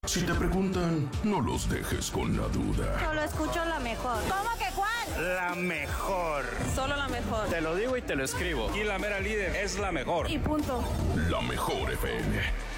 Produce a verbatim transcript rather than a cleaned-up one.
Si te preguntan, no los dejes con la duda. Solo escucho la mejor. ¿Cómo que cuál? La mejor. Solo la mejor. Te lo digo y te lo escribo. Y la mera líder es la mejor. Y punto. La mejor F M.